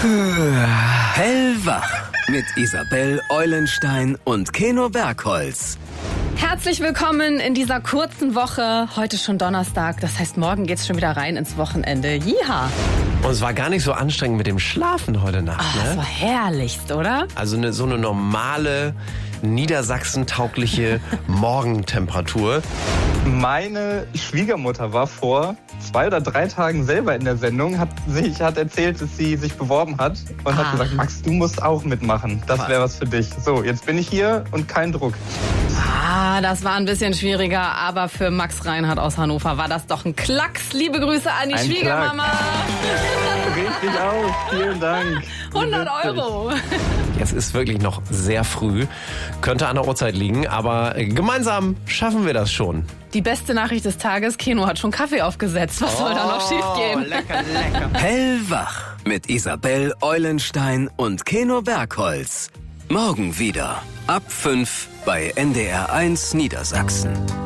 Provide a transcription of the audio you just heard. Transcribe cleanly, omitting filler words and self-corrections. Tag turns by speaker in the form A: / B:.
A: Hellwach mit Isabel Eulenstein und Keno Bergholz.
B: Herzlich willkommen in dieser kurzen Woche. Heute schon Donnerstag, das heißt, morgen geht's schon wieder rein ins Wochenende. Jiha!
C: Und es war gar nicht so anstrengend mit dem Schlafen heute Nacht,
B: Ach,
C: ne?
B: das war herrlichst, oder?
C: Also so eine normale, niedersachsen-taugliche Morgentemperatur.
D: Meine Schwiegermutter war vor 2 oder 3 Tagen selber in der Sendung, hat erzählt, dass sie sich beworben hat und hat gesagt, Max, du musst auch mitmachen. Das wäre was für dich. So, jetzt bin ich hier und kein Druck.
B: Das war ein bisschen schwieriger, aber für Max Reinhardt aus Hannover war das doch ein Klacks. Liebe Grüße an die Schwiegermama.
D: Richtig aus, vielen Dank.
B: 100 €.
C: Es ist wirklich noch sehr früh, könnte an der Uhrzeit liegen, aber gemeinsam schaffen wir das schon.
B: Die beste Nachricht des Tages, Keno hat schon Kaffee aufgesetzt. Was soll da noch schiefgehen?
C: Lecker, lecker.
A: Hellwach mit Isabel Eulenstein und Keno Bergholz. Morgen wieder ab 5 bei NDR1 Niedersachsen.